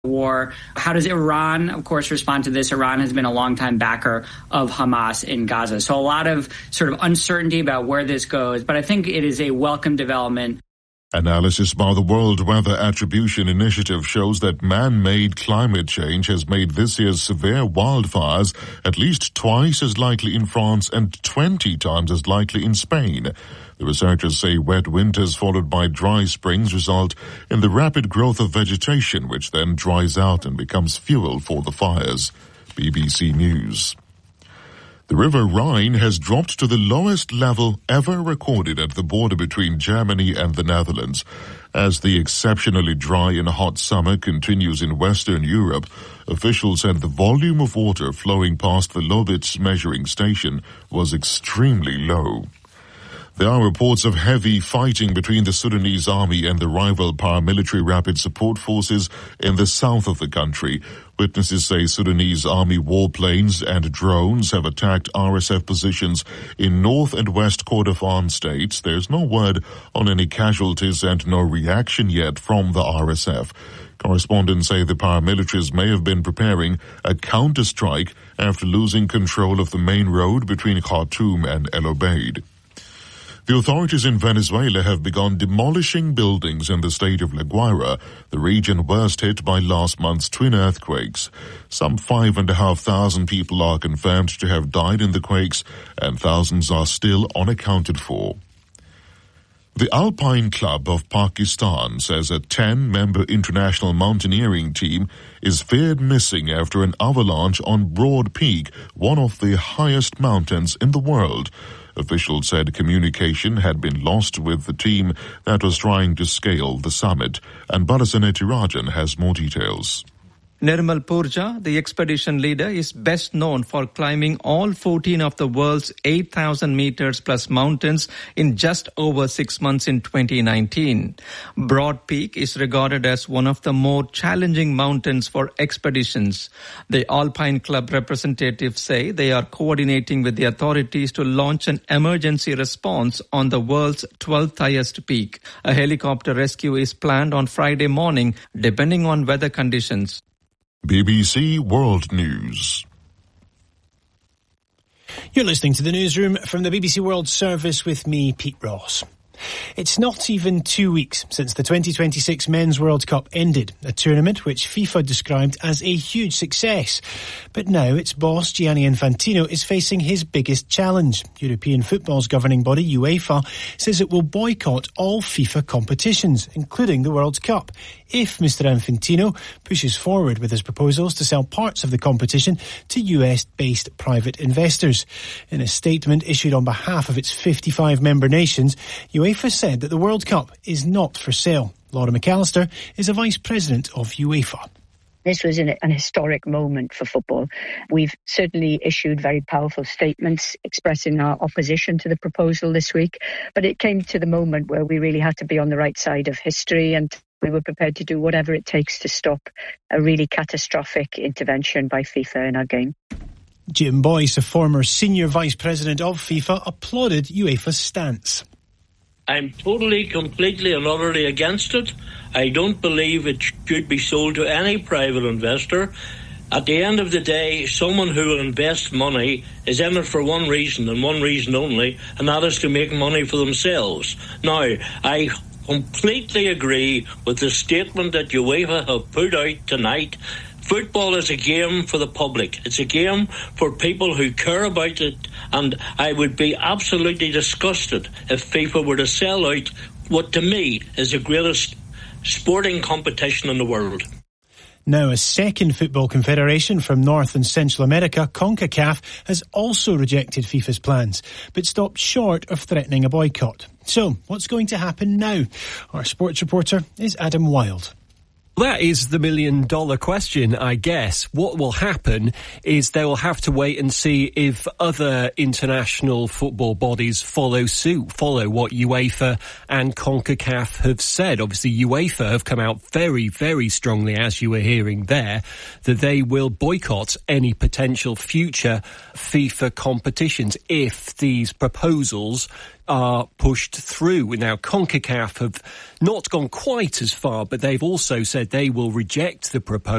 war. How does Iran, of course, respond to this? Iran has been a longtime backer of Hamas in Gaza. So a lot of sort of uncertainty about where this goes, but I think it is a welcome development. Analysis by the World Weather Attribution Initiative shows that man-made climate change has made this year's severe wildfires at least twice as likely in France and 20 times as likely in Spain. The researchers say wet winters followed by dry springs result in the rapid growth of vegetation, which then dries out and becomes fuel for the fires. BBC News. The River Rhine has dropped to the lowest level ever recorded at the border between Germany and the Netherlands. As the exceptionally dry and hot summer continues in Western Europe, officials said the volume of water flowing past the Lobitz measuring station was extremely low. There are reports of heavy fighting between the Sudanese army and the rival paramilitary rapid support forces in the south of the country. Witnesses say Sudanese army warplanes and drones have attacked RSF positions in North and West Kordofan states. There's no word on any casualties and no reaction yet from the RSF. Correspondents say the paramilitaries may have been preparing a counter-strike after losing control of the main road between Khartoum and El Obeid. The authorities in Venezuela have begun demolishing buildings in the state of La Guaira, the region worst hit by last month's twin earthquakes. Some 5,500 people are confirmed to have died in the quakes, and thousands are still unaccounted for. The Alpine Club of Pakistan says a 10-member international mountaineering team is feared missing after an avalanche on Broad Peak, one of the highest mountains in the world. Officials said communication had been lost with the team that was trying to scale the summit. And Balasaneti Rajan has more details. Nirmal Purja, the expedition leader, is best known for climbing all 14 of the world's 8,000 meters plus mountains in just over 6 months in 2019. Broad Peak is regarded as one of the more challenging mountains for expeditions. The Alpine Club representatives say they are coordinating with the authorities to launch an emergency response on the world's 12th highest peak. A helicopter rescue is planned on Friday morning, depending on weather conditions. BBC World News. You're listening to the newsroom from the BBC World Service with me, Pete Ross. It's not even 2 weeks since the 2026 Men's World Cup ended, a tournament which FIFA described as a huge success. But now its boss, Gianni Infantino, is facing his biggest challenge. European football's governing body, UEFA, says it will boycott all FIFA competitions, including the World Cup, if Mr. Infantino pushes forward with his proposals to sell parts of the competition to US-based private investors. In a statement issued on behalf of its 55 member nations, UEFA said that the World Cup is not for sale. Laura McAllister is a vice president of UEFA. This was an historic moment for football. We've certainly issued very powerful statements expressing our opposition to the proposal this week, but it came to the moment where we really had to be on the right side of history, and we were prepared to do whatever it takes to stop a really catastrophic intervention by FIFA in our game. Jim Boyce, a former senior vice president of FIFA, applauded UEFA's stance. I'm totally, completely and utterly against it. I don't believe it should be sold to any private investor. At the end of the day, someone who will invest money is in it for one reason and one reason only, and that is to make money for themselves. Now, I completely agree with the statement that UEFA have put out tonight. Football is a game for the public. It's a game for people who care about it, and I would be absolutely disgusted if FIFA were to sell out what to me is the greatest sporting competition in the world. Now, a second football confederation from North and Central America, CONCACAF, has also rejected FIFA's plans, but stopped short of threatening a boycott. So, what's going to happen now? Our sports reporter is Adam Wilde. That is the million-dollar question, I guess. What will happen is they will have to wait and see if other international football bodies follow suit, follow what UEFA and CONCACAF have said. Obviously, UEFA have come out very, very strongly, as you were hearing there, that they will boycott any potential future FIFA competitions if these proposals are pushed through. Now, CONCACAF have not gone quite as far, but they've also said they will reject the proposal